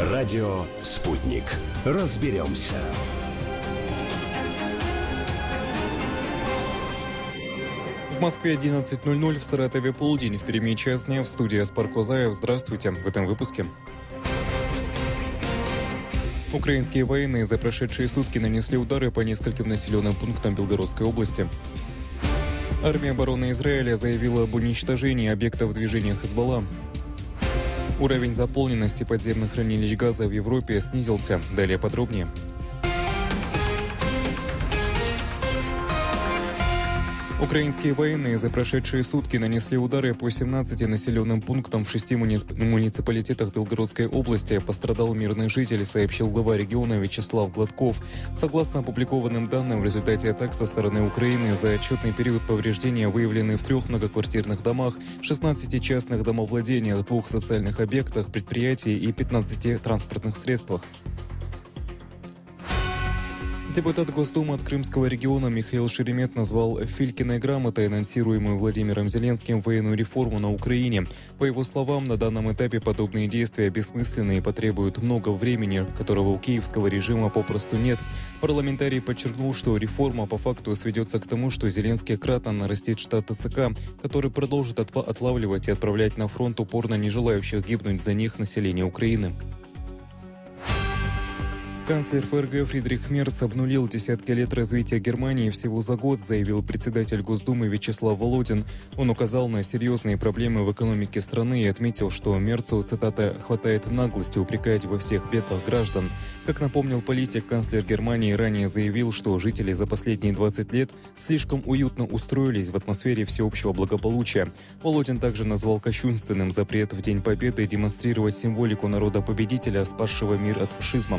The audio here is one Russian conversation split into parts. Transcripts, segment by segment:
Радио «Спутник». Разберемся. В Москве 11:00, в Саратове полдень, в Перми час дня, в студии Аспар Козаев. Здравствуйте. В этом выпуске. Украинские военные за прошедшие сутки нанесли удары по нескольким населенным пунктам Белгородской области. Армия обороны Израиля заявила об уничтожении объектов движения Хезболла. Уровень заполненности подземных хранилищ газа в Европе снизился. Далее подробнее. Украинские военные за прошедшие сутки нанесли удары по 17 населенным пунктам в 6 муниципалитетах Белгородской области. Пострадал мирный житель, сообщил глава региона Вячеслав Гладков. Согласно опубликованным данным, в результате атак со стороны Украины за отчетный период повреждения выявлены в 3 многоквартирных домах, 16 частных домовладениях, 2 социальных объектах, предприятий и 15 транспортных средствах. Депутат Госдумы от Крымского региона Михаил Шеремет назвал Филькиной грамотой анонсируемую Владимиром Зеленским военную реформу на Украине. По его словам, на данном этапе подобные действия бессмысленны и потребуют много времени, которого у киевского режима попросту нет. Парламентарий подчеркнул, что реформа по факту сведется к тому, что Зеленский кратно нарастит штат ТЦК, который продолжит отлавливать и отправлять на фронт упорно не желающих гибнуть за них население Украины. Канцлер ФРГ Фридрих Мерц обнулил десятки лет развития Германии всего за год, заявил председатель Госдумы Вячеслав Володин. Он указал на серьезные проблемы в экономике страны и отметил, что Мерцу, цитата, «хватает наглости упрекать во всех бедах граждан». Как напомнил политик, канцлер Германии ранее заявил, что жители за последние 20 лет слишком уютно устроились в атмосфере всеобщего благополучия. Володин также назвал кощунственным запрет в День Победы демонстрировать символику народа-победителя, спасшего мир от фашизма.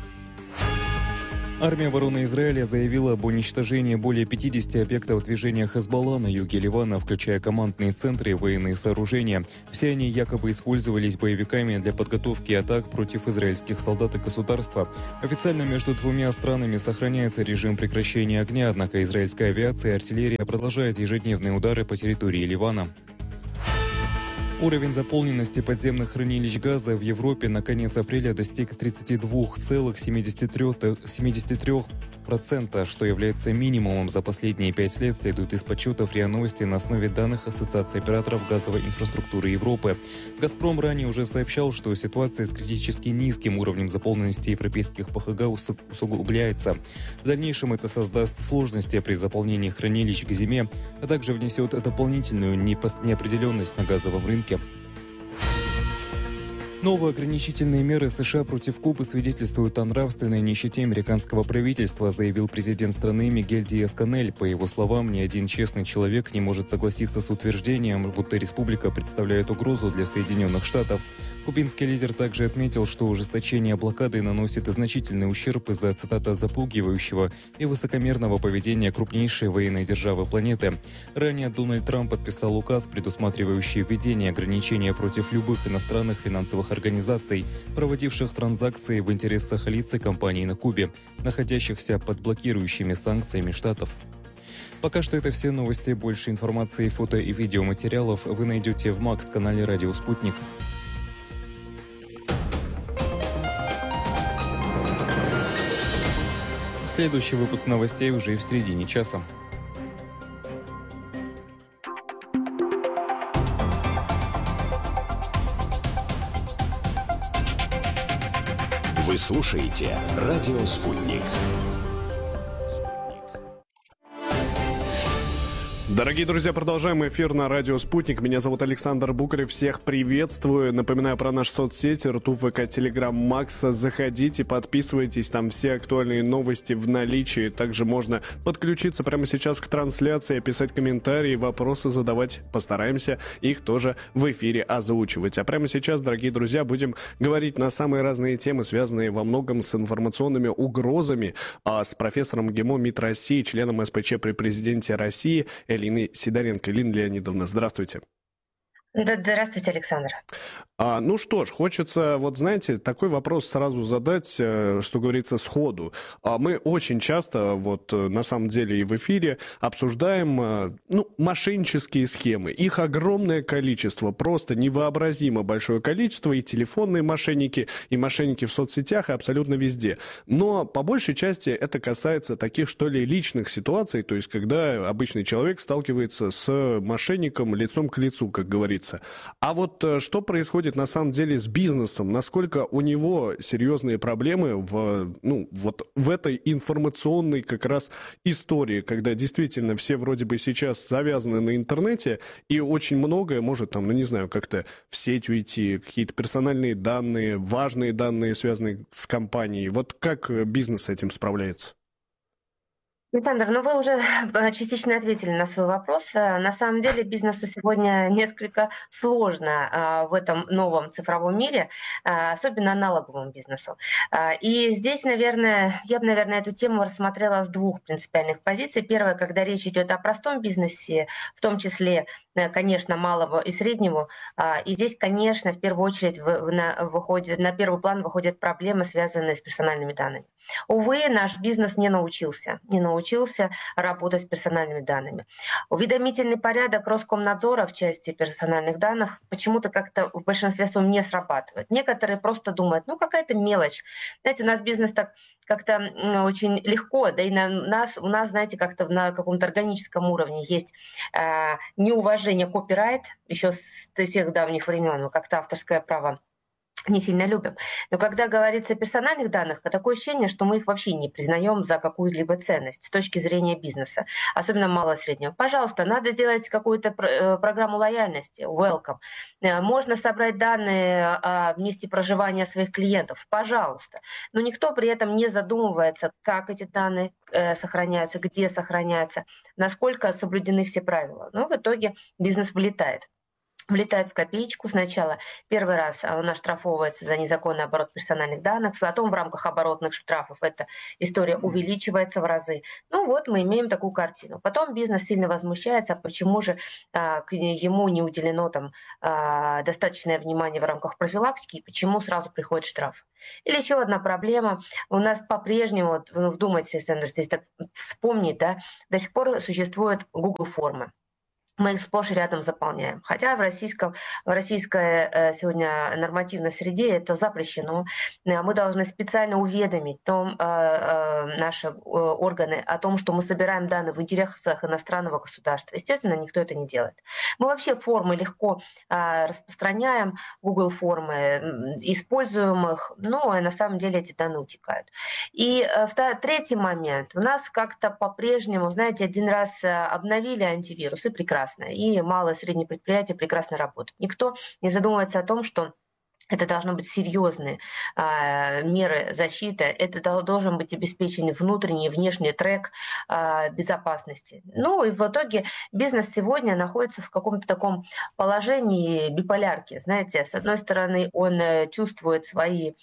Армия обороны Израиля заявила об уничтожении более 50 объектов движения Хезболла на юге Ливана, включая командные центры и военные сооружения. Все они якобы использовались боевиками для подготовки атак против израильских солдат и государства. Официально между двумя странами сохраняется режим прекращения огня, однако израильская авиация и артиллерия продолжают ежедневные удары по территории Ливана. Уровень заполненности подземных хранилищ газа в Европе на конец апреля достиг 32,73%, что является минимумом за последние 5 лет, следует из подсчетов РИА Новости на основе данных Ассоциации операторов газовой инфраструктуры Европы. «Газпром» ранее уже сообщал, что ситуация с критически низким уровнем заполненности европейских ПХГ усугубляется. В дальнейшем это создаст сложности при заполнении хранилищ к зиме, а также внесет дополнительную неопределенность на газовом рынке. Новые ограничительные меры США против Кубы свидетельствуют о нравственной нищете американского правительства, заявил президент страны Мигель Диас-Канель. По его словам, ни один честный человек не может согласиться с утверждением, будто республика представляет угрозу для Соединенных Штатов. Кубинский лидер также отметил, что ужесточение блокады наносит значительный ущерб из-за, цитата, «запугивающего и высокомерного поведения крупнейшей военной державы планеты». Ранее Дональд Трамп подписал указ, предусматривающий введение ограничения против любых иностранных финансовых организаций, проводивших транзакции в интересах лиц и компаний на Кубе, находящихся под блокирующими санкциями Штатов. Пока что это все новости. Больше информации, фото и видеоматериалов вы найдете в МАКС-канале «Радио Спутник». Следующий выпуск новостей уже в середине часа. Вы слушаете «Радио Спутник». Дорогие друзья, продолжаем эфир на радио «Спутник». Меня зовут Александр Букарев. Всех приветствую. Напоминаю про наши соцсети: Рутуб, ВК, Телеграм, Макс. Заходите, подписывайтесь. Там все актуальные новости в наличии. Также можно подключиться прямо сейчас к трансляции, писать комментарии, вопросы задавать. Постараемся их тоже в эфире озвучивать. А прямо сейчас, дорогие друзья, будем говорить на самые разные темы, связанные во многом с информационными угрозами, с профессором ГИМО МИД России, членом СПЧ при президенте России Элиной Сидоренко. Элина Леонидовна, здравствуйте. Да, здравствуйте, Александр. Ну что ж, хочется, вот знаете, такой вопрос сразу задать, что говорится, сходу. Мы очень часто, вот на самом деле и в эфире, обсуждаем, мошеннические схемы. Их огромное количество, просто невообразимо большое количество, и телефонные мошенники, и мошенники в соцсетях, и абсолютно везде. Но по большей части это касается таких, что ли, личных ситуаций, то есть когда обычный человек сталкивается с мошенником лицом к лицу, как говорится. А вот что происходит на самом деле с бизнесом? Насколько у него серьезные проблемы в этой информационной как раз истории, когда действительно все вроде бы сейчас завязаны на интернете, и очень многое может как-то в сеть уйти, какие-то персональные данные, важные данные, связанные с компанией. Вот как бизнес с этим справляется? Александр, вы уже частично ответили на свой вопрос. На самом деле бизнесу сегодня несколько сложно в этом новом цифровом мире, особенно аналоговому бизнесу. И здесь, я бы, эту тему рассмотрела с двух принципиальных позиций. Первое, когда речь идет о простом бизнесе, в том числе, конечно, малого и среднего. И здесь, конечно, в первую очередь на первый план выходят проблемы, связанные с персональными данными. Увы, наш бизнес не научился работать с персональными данными. Уведомительный порядок Роскомнадзора в части персональных данных почему-то как-то в большинстве своем не срабатывает. Некоторые просто думают, какая-то мелочь. Знаете, у нас бизнес так как-то очень легко, да и у нас, знаете, как-то на каком-то органическом уровне есть неуважение копирайт еще с тех давних времен, как-то авторское право не сильно любим. Но когда говорится о персональных данных, такое ощущение, что мы их вообще не признаем за какую-либо ценность с точки зрения бизнеса, особенно малого и среднего. Пожалуйста, надо сделать какую-то программу лояльности, welcome. Можно собрать данные о месте проживания своих клиентов, пожалуйста. Но никто при этом не задумывается, как эти данные сохраняются, где сохраняются, насколько соблюдены все правила. В итоге бизнес влетает в копеечку сначала. Первый раз он оштрафовывается за незаконный оборот персональных данных, потом в рамках оборотных штрафов эта история увеличивается в разы. Мы имеем такую картину. Потом бизнес сильно возмущается, почему же ему не уделено достаточное внимание в рамках профилактики, и почему сразу приходит штраф. Или еще одна проблема. У нас по-прежнему, вдумайтесь, Александр, здесь так вспомнить, до сих пор существуют Google формы. Мы их сплошь и рядом заполняем. Хотя в российской сегодня нормативной среде это запрещено. Мы должны специально уведомить наши органы о том, что мы собираем данные в интересах иностранного государства. Естественно, никто это не делает. Мы вообще формы легко распространяем, Google формы, используем их, но на самом деле эти данные утекают. И третий момент. У нас как-то по-прежнему, знаете, один раз обновили антивирус, и прекрасно. И малое и среднее предприятие прекрасно работают. Никто не задумывается о том, что это должны быть серьезные меры защиты, это должен быть обеспечен внутренний и внешний трек безопасности. И в итоге бизнес сегодня находится в каком-то таком положении биполярки. Знаете, с одной стороны, он чувствует свои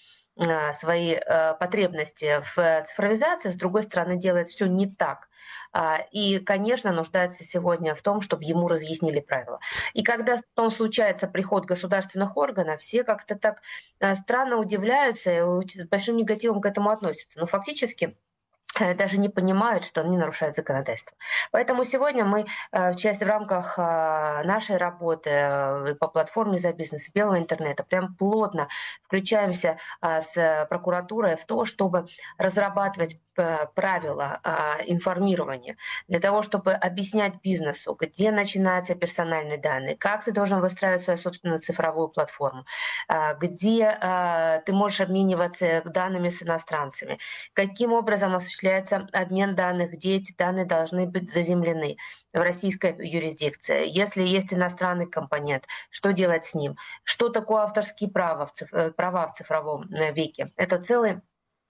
потребности в цифровизации, с другой стороны, делает все не так. И, конечно, нуждается сегодня в том, чтобы ему разъяснили правила. И когда потом случается приход государственных органов, все как-то так странно удивляются и с большим негативом к этому относятся. Но фактически даже не понимают, что они нарушают законодательство. Поэтому сегодня мы в рамках нашей работы по платформе «За бизнес» белого интернета прям плотно включаемся с прокуратурой в то, чтобы разрабатывать правила информирования для того, чтобы объяснять бизнесу, где начинаются персональные данные, как ты должен выстраивать свою собственную цифровую платформу, где ты можешь обмениваться данными с иностранцами, каким образом осуществляется обмен данных, где эти данные должны быть заземлены в российской юрисдикции. Если есть иностранный компонент, что делать с ним? Что такое авторские права в цифровом веке? Это целый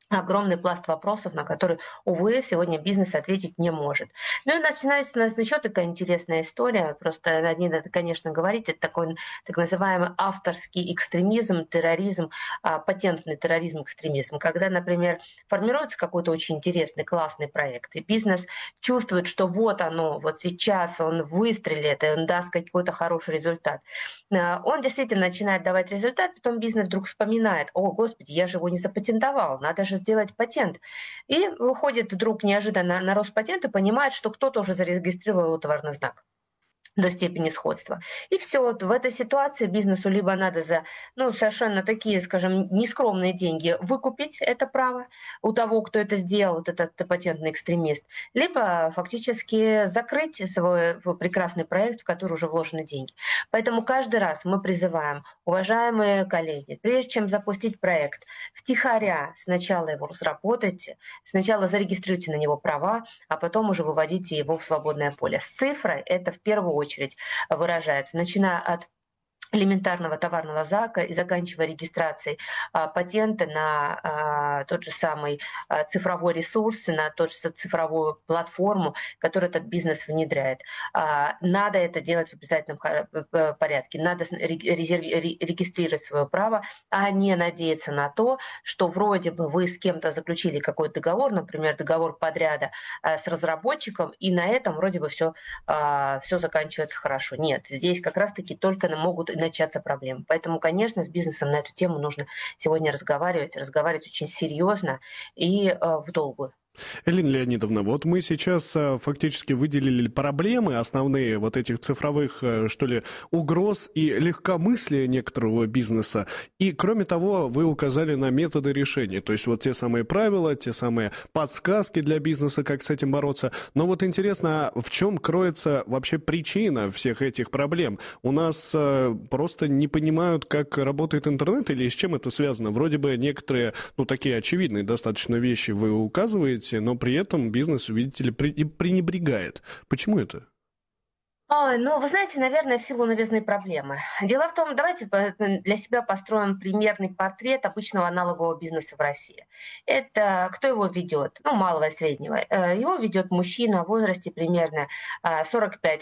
огромный пласт вопросов, на которые, увы, сегодня бизнес ответить не может. Ну и начинается у нас еще такая интересная история, просто о ней надо, конечно, говорить, это такой так называемый авторский экстремизм, терроризм, патентный терроризм-экстремизм, когда, например, формируется какой-то очень интересный, классный проект, и бизнес чувствует, что вот оно, вот сейчас он выстрелит, и он даст какой-то хороший результат. Он действительно начинает давать результат, потом бизнес вдруг вспоминает: о, господи, я же его не запатентовал, надо же сделать патент. И выходит вдруг неожиданно на Роспатент и понимает, что кто-то уже зарегистрировал его товарный знак до степени сходства. И все, вот в этой ситуации бизнесу либо надо за совершенно такие, скажем, нескромные деньги выкупить это право у того, кто это сделал, вот этот патентный экстремист, либо фактически закрыть свой прекрасный проект, в который уже вложены деньги. Поэтому каждый раз мы призываем, уважаемые коллеги, прежде чем запустить проект, втихаря сначала его разработайте, сначала зарегистрируйте на него права, а потом уже выводите его в свободное поле. С цифрой это в первую очередь выражается, начиная от элементарного товарного знака и заканчивая регистрацией патента на тот же самый цифровой ресурс, на тот же цифровую платформу, которую этот бизнес внедряет. Надо это делать в обязательном порядке. Надо регистрировать свое право, а не надеяться на то, что вроде бы вы с кем-то заключили какой-то договор, например, договор подряда с разработчиком, и на этом вроде бы все заканчивается хорошо. Нет, здесь как раз-таки только могут начаться проблемы. Поэтому, конечно, с бизнесом на эту тему нужно сегодня разговаривать очень серьезно и в долгую. Элина Леонидовна, вот мы сейчас фактически выделили проблемы основные вот этих цифровых, что ли, угроз и легкомыслия некоторого бизнеса. И, кроме того, вы указали на методы решения. То есть вот те самые правила, те самые подсказки для бизнеса, как с этим бороться. Но вот интересно, в чем кроется вообще причина всех этих проблем? У нас просто не понимают, как работает интернет, или с чем это связано? Вроде бы некоторые, такие очевидные достаточно вещи вы указываете, но при этом бизнес, видите ли, пренебрегает. Почему это? Вы знаете, наверное, в силу новизны проблемы. Дело в том, давайте для себя построим примерный портрет обычного аналогового бизнеса в России. Это кто его ведет? Малого и среднего. Его ведет мужчина в возрасте примерно 45+,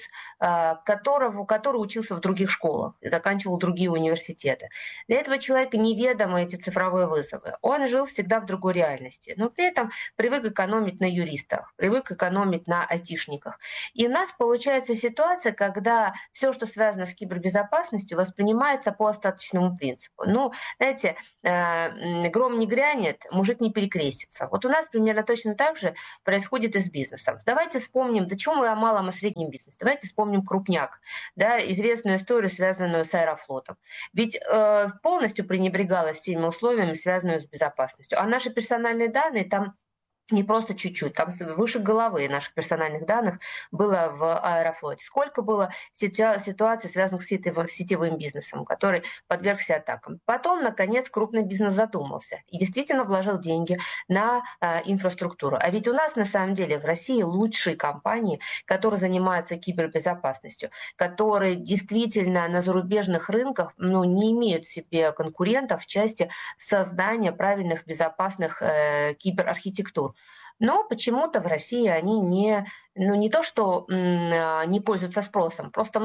который учился в других школах, заканчивал другие университеты. Для этого человека неведомы эти цифровые вызовы. Он жил всегда в другой реальности, но при этом привык экономить на юристах, привык экономить на айтишниках. И у нас получается ситуация, когда все, что связано с кибербезопасностью, воспринимается по остаточному принципу. Знаете, гром не грянет, мужик не перекрестится. Вот у нас примерно точно так же происходит и с бизнесом. Давайте вспомним, до чего мы о малом и среднем бизнесе. Давайте вспомним крупняк, известную историю, связанную с Аэрофлотом. Ведь полностью пренебрегалось теми условиями, связанными с безопасностью. А наши персональные данные там не просто чуть-чуть, там выше головы наших персональных данных было в Аэрофлоте. Сколько было ситуаций, связанных с сетевым бизнесом, который подвергся атакам. Потом, наконец, крупный бизнес задумался и действительно вложил деньги на инфраструктуру. А ведь у нас, на самом деле, в России лучшие компании, которые занимаются кибербезопасностью, которые действительно на зарубежных рынках не имеют в себе конкурентов в части создания правильных, безопасных киберархитектур. Но почему-то в России они не то что не пользуются спросом, просто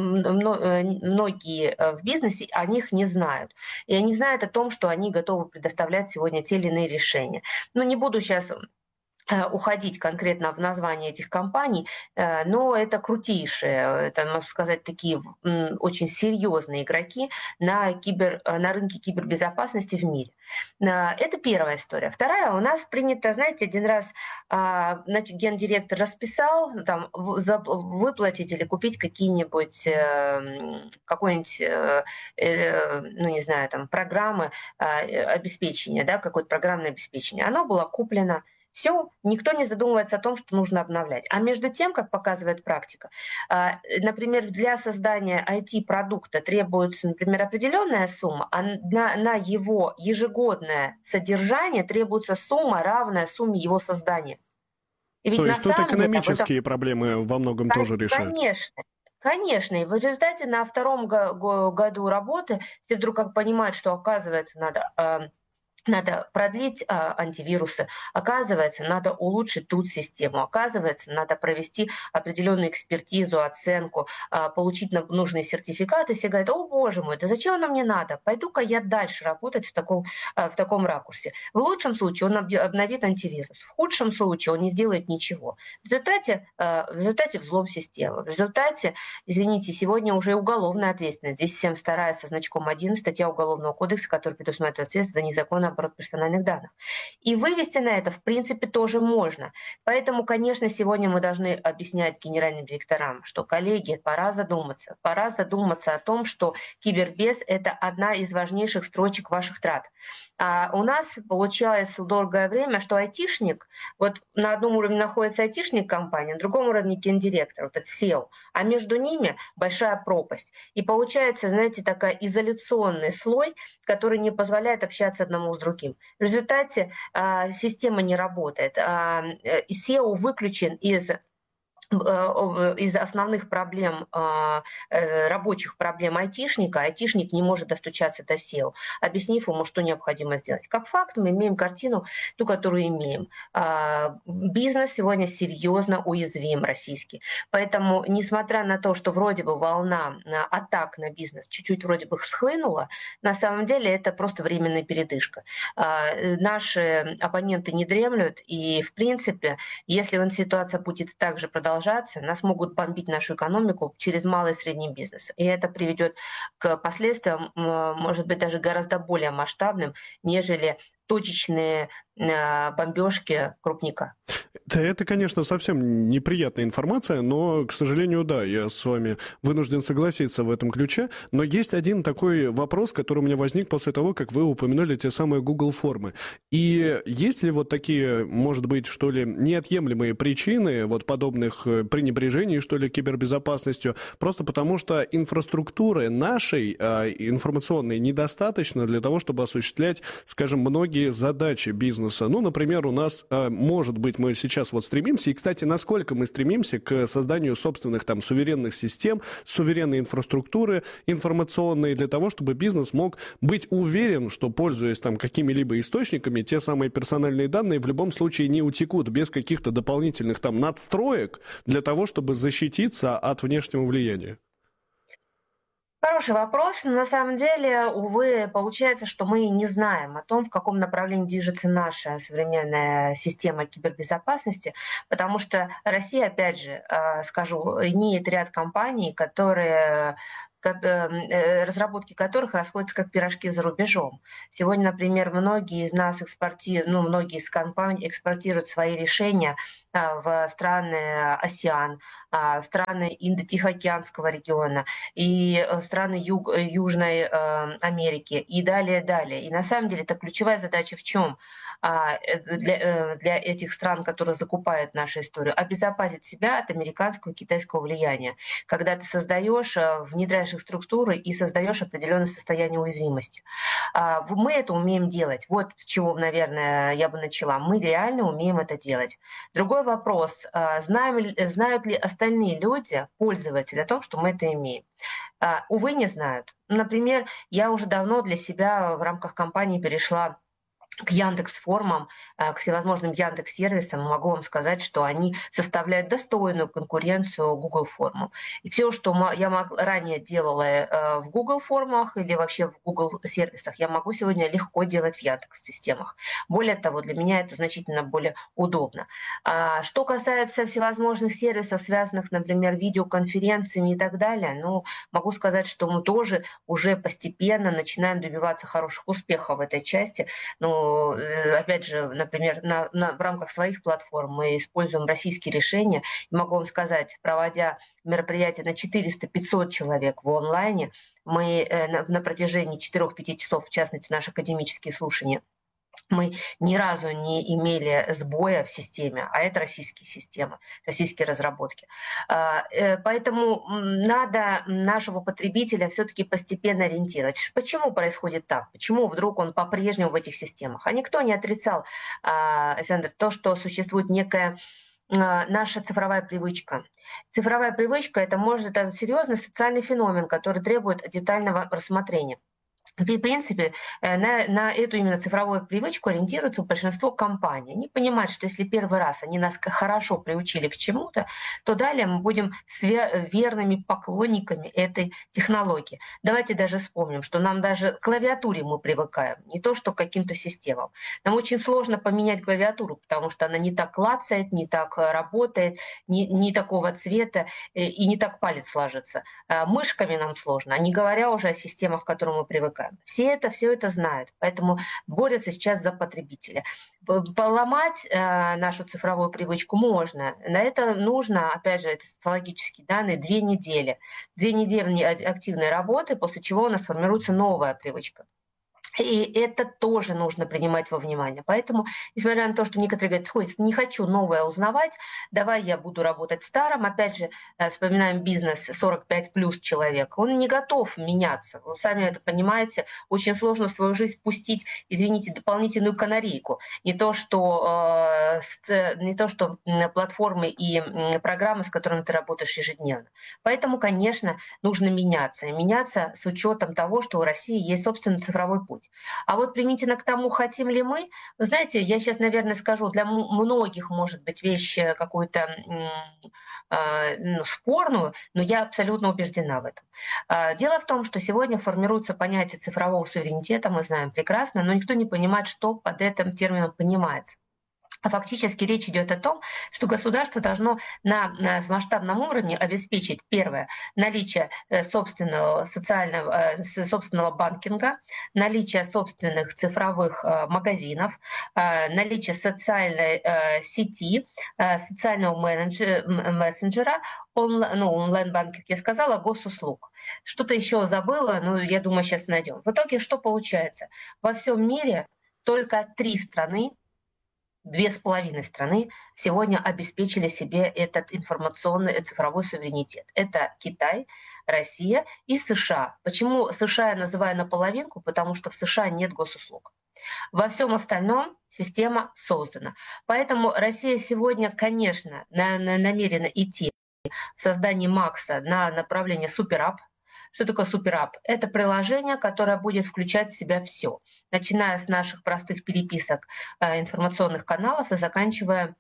многие в бизнесе о них не знают. И они знают о том, что они готовы предоставлять сегодня те или иные решения. Но не буду сейчас уходить конкретно в название этих компаний, но это крутейшие, это, можно сказать, такие очень серьезные игроки на рынке кибербезопасности в мире. Это первая история. Вторая, у нас принято, знаете, один раз гендиректор расписал, выплатить или купить какие-нибудь, программы обеспечения, какое-то программное обеспечение. Оно было куплено. Все, никто не задумывается о том, что нужно обновлять. А между тем, как показывает практика, например, для создания IT-продукта требуется, например, определенная сумма, а на его ежегодное содержание требуется сумма, равная сумме его создания. И ведь то есть тут экономические проблемы во многом тоже решают? Конечно, и в результате на втором году работы все вдруг понимают, что, оказывается, надо Надо продлить антивирусы. Оказывается, надо улучшить тут систему. Оказывается, надо провести определенную экспертизу, оценку, получить нужные сертификаты. Все говорят: о боже мой, да зачем оно мне надо? Пойду-ка я дальше работать в таком ракурсе. В лучшем случае он обновит антивирус. В худшем случае он не сделает ничего. В результате взлом системы. В результате, извините, сегодня уже уголовная ответственность. 272 со значком 1 статья Уголовного кодекса, которая предусматривает ответственность за незаконное оборот персональных данных. И вывести на это, в принципе, тоже можно. Поэтому, конечно, сегодня мы должны объяснять генеральным директорам, что, коллеги, пора задуматься. Пора задуматься о том, что кибербез — это одна из важнейших строчек ваших трат. А у нас получалось долгое время, что айтишник, вот на одном уровне находится айтишник компании, на другом уровне гендиректор, вот этот SEO, а между ними большая пропасть. И получается, знаете, такой изоляционный слой, который не позволяет общаться одному с другим. В результате система не работает. SEO выключен из основных проблем, рабочих проблем айтишника. Айтишник не может достучаться до SEO, объяснив ему, что необходимо сделать. Как факт, мы имеем картину, ту, которую имеем. Бизнес сегодня серьезно уязвим, российский. Поэтому, несмотря на то, что вроде бы волна атак на бизнес чуть-чуть вроде бы схлынула, на самом деле это просто временная передышка. Наши оппоненты не дремлют, и, в принципе, если ситуация будет также продолжаться, нас могут бомбить нашу экономику через малый и средний бизнес. И это приведет к последствиям, может быть, даже гораздо более масштабным, нежели точечные бомбежки крупника. Это, конечно, совсем неприятная информация, но, к сожалению, да, я с вами вынужден согласиться в этом ключе. Но есть один такой вопрос, который у меня возник после того, как вы упомянули те самые Google формы. И есть ли вот такие, может быть, что ли, неотъемлемые причины вот подобных пренебрежений, что ли, кибербезопасностью, просто потому что инфраструктуры нашей информационной недостаточно для того, чтобы осуществлять, скажем, многие задачи бизнеса. Ну, например, у нас, может быть, мы сейчас вот стремимся, и, кстати, насколько мы стремимся к созданию собственных там суверенных систем, суверенной инфраструктуры информационной для того, чтобы бизнес мог быть уверен, что, пользуясь там какими-либо источниками, те самые персональные данные в любом случае не утекут без каких-то дополнительных там надстроек для того, чтобы защититься от внешнего влияния. Хороший вопрос, но на самом деле, увы, получается, что мы не знаем о том, в каком направлении движется наша современная система кибербезопасности, потому что Россия, опять же, скажу, имеет ряд компаний, разработки которых расходятся как пирожки за рубежом. Сегодня, например, многие из нас многие из компаний экспортируют свои решения в страны АСЕАН, в страны Индо-Тихоокеанского региона и страны Южной Америки и далее. И на самом деле это ключевая задача в чем? Для этих стран, которые закупают нашу историю, обезопасить себя от американского и китайского влияния. Когда ты внедряешь их структуры и создаешь определенное состояние уязвимости. Мы это умеем делать. Вот с чего, наверное, я бы начала. Мы реально умеем это делать. Другой вопрос. Знают ли остальные люди, пользователи, о том, что мы это имеем? Увы, не знают. Например, я уже давно для себя в рамках компании перешла к Яндекс.Формам, к всевозможным Яндекс.Сервисам, могу вам сказать, что они составляют достойную конкуренцию Google формам. И все, что я ранее делала в Google формах или вообще в Google сервисах, я могу сегодня легко делать в Яндекс.Системах. Более того, для меня это значительно более удобно. Что касается всевозможных сервисов, связанных, например, видеоконференциями и так далее, могу сказать, что мы тоже уже постепенно начинаем добиваться хороших успехов в этой части. Опять же, например, в рамках своих платформ мы используем российские решения. И могу вам сказать, проводя мероприятия на 400-500 человек в онлайне, мы на протяжении 4-5 часов, в частности, наши академические слушания, мы ни разу не имели сбоя в системе, а это российские системы, российские разработки. Поэтому надо нашего потребителя все-таки постепенно ориентировать. Почему происходит так? Почему вдруг он по-прежнему в этих системах? А никто не отрицал, Александр, то, что существует некая наша цифровая привычка. Цифровая привычка — это серьезный социальный феномен, который требует детального рассмотрения. В принципе, на эту именно цифровую привычку ориентируется большинство компаний. Они понимают, что если первый раз они нас хорошо приучили к чему-то, то далее мы будем верными поклонниками этой технологии. Давайте даже вспомним, что нам даже к клавиатуре мы привыкаем, не то что к каким-то системам. Нам очень сложно поменять клавиатуру, потому что она не так клацает, не так работает, не такого цвета и не так палец ложится. Мышками нам сложно, не говоря уже о системах, к которым мы привыкаем. Все это знают, поэтому борются сейчас за потребителя. Поломать нашу цифровую привычку можно. На это нужно, опять же, это социологические данные, 2 недели. 2 недели активной работы, после чего у нас формируется новая привычка. И это тоже нужно принимать во внимание. Поэтому, несмотря на то, что некоторые говорят, не хочу новое узнавать, давай я буду работать старым. Опять же, вспоминаем бизнес 45 плюс человек. Он не готов меняться. Вы сами это понимаете. Очень сложно в свою жизнь пустить, извините, дополнительную канарейку. Не то, что платформы и программы, с которыми ты работаешь ежедневно. Поэтому, конечно, нужно меняться. И меняться с учетом того, что у России есть собственный цифровой путь. А вот применительно к тому, хотим ли мы, вы знаете, я сейчас, наверное, скажу, для многих может быть вещь какую-то спорную, но я абсолютно убеждена в этом. Дело в том, что сегодня формируется понятие цифрового суверенитета, мы знаем прекрасно, но никто не понимает, что под этим термином понимается. А фактически речь идет о том, что государство должно на масштабном уровне обеспечить, первое, наличие собственного банкинга, наличие собственных цифровых магазинов, наличие социальной сети, социального мессенджера, онлайн-банкинг, я сказала, госуслуг. Что-то еще забыла, но я думаю, сейчас найдем. В итоге что получается? Во всем мире только 3 страны, 2,5 страны сегодня обеспечили себе этот информационный и цифровой суверенитет. Это Китай, Россия и США. Почему США я называю наполовинку? Потому что в США нет госуслуг. Во всем остальном система создана. Поэтому Россия сегодня, конечно, намерена идти в создании МАКСа на направление суперап. Что такое суперап? Это приложение, которое будет включать в себя все, начиная с наших простых переписок информационных каналов и заканчивая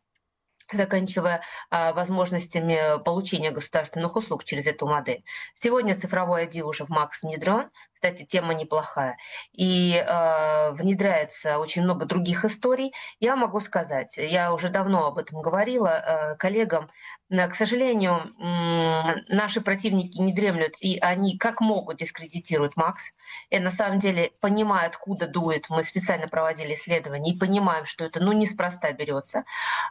возможностями получения государственных услуг через эту модель. Сегодня цифровой ID уже в МАКС внедрен. Кстати, тема неплохая. И внедряется очень много других историй. Я могу сказать, я уже давно об этом говорила коллегам, к сожалению, наши противники не дремлют, и они как могут дискредитируют МАКС. И на самом деле, понимая, откуда дует, мы специально проводили исследования и понимаем, что это неспроста берется.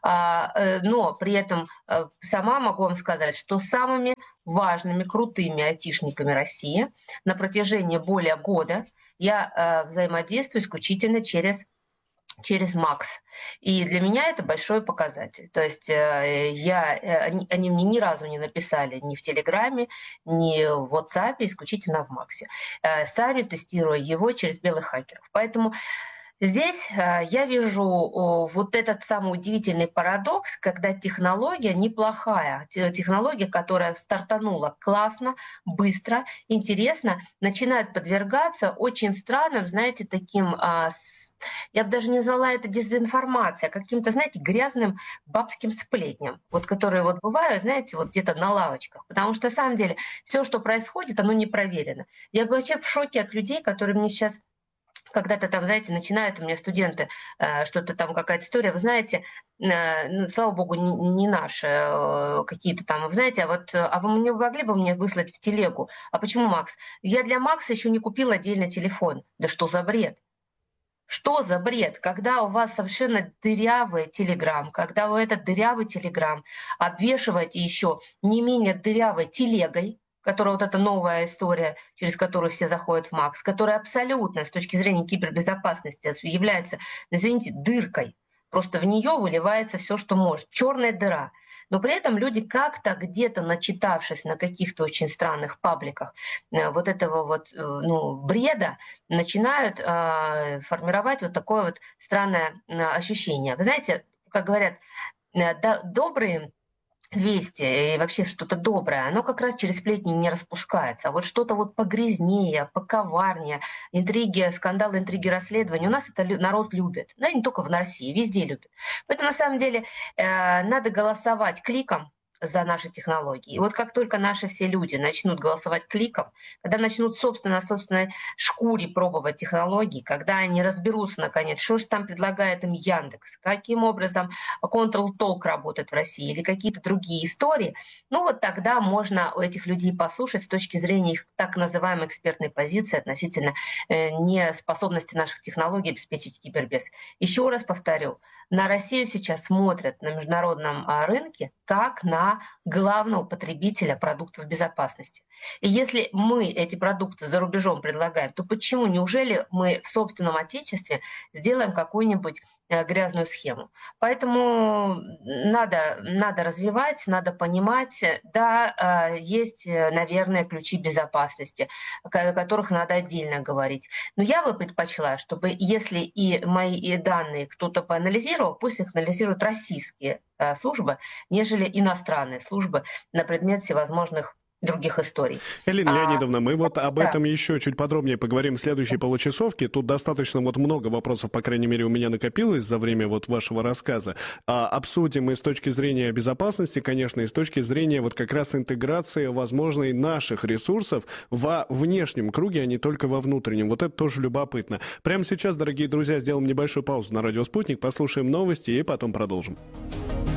Но при этом сама могу вам сказать, что самыми важными, крутыми айтишниками России на протяжении более года я взаимодействую исключительно через МАКС. И для меня это большой показатель. То есть они мне ни разу не написали ни в Телеграме, ни в WhatsApp, исключительно в МАКСе, сами тестируя его через белых хакеров. Поэтому здесь я вижу вот этот самый удивительный парадокс, когда технология неплохая, технология, которая стартанула классно, быстро, интересно, начинает подвергаться очень странным, знаете, таким, я бы даже не назвала это дезинформацией, а каким-то, знаете, грязным бабским сплетням, вот которые вот бывают, знаете, вот где-то на лавочках. Потому что на самом деле все, что происходит, оно не проверено. Я вообще в шоке от людей, которые мне сейчас когда-то там, знаете, начинают у меня студенты, что-то там, какая-то история, вы знаете, слава богу, не наши какие-то там, вы знаете, а вы не могли бы мне выслать в телегу? А почему МАКС? Я для МАКСа еще не купила отдельно телефон. Да что за бред? Что за бред, когда у вас совершенно дырявый Телеграм, когда вы этот дырявый Телеграм обвешиваете еще не менее дырявой телегой, которая вот эта новая история, через которую все заходят в МАКС, которая абсолютно с точки зрения кибербезопасности является, извините, дыркой. Просто в нее выливается все, что может. Черная дыра. Но при этом люди как-то где-то, начитавшись на каких-то очень странных пабликах вот этого вот бреда, начинают формировать вот такое вот странное ощущение. Вы знаете, как говорят, добрые вести и вообще что-то доброе, оно как раз через сплетни не распускается. А вот что-то вот погрязнее, поковарнее, интриги, скандалы, интриги, расследования, у нас это народ любит. Да, не только в России, везде любит. Поэтому на самом деле надо голосовать кликом за наши технологии. И вот как только наши все люди начнут голосовать кликом, когда начнут на собственной шкуре пробовать технологии, когда они разберутся наконец, что же там предлагает им Яндекс, каким образом Control Talk работает в России или какие-то другие истории, ну вот тогда можно у этих людей послушать с точки зрения их так называемой экспертной позиции относительно неспособности наших технологий обеспечить кибербез. Еще раз повторю, на Россию сейчас смотрят на международном рынке как на главного потребителя продуктов безопасности. И если мы эти продукты за рубежом предлагаем, то почему, неужели мы в собственном отечестве сделаем какую-нибудь грязную схему? Поэтому надо развивать, надо понимать. Да, есть, наверное, ключи безопасности, о которых надо отдельно говорить. Но я бы предпочла, чтобы если и мои данные кто-то поанализировал, пусть их анализируют российские службы, нежели иностранные службы на предмет всевозможных других историй. Элина Леонидовна, мы вот об этом еще чуть подробнее поговорим в следующей получасовке. Тут достаточно вот много вопросов, по крайней мере, у меня накопилось за время вот вашего рассказа. Обсудим и с точки зрения безопасности, конечно, и с точки зрения вот как раз интеграции возможной наших ресурсов во внешнем круге, а не только во внутреннем. Вот это тоже любопытно. Прямо сейчас, дорогие друзья, сделаем небольшую паузу на радио «Спутник», послушаем новости и потом продолжим.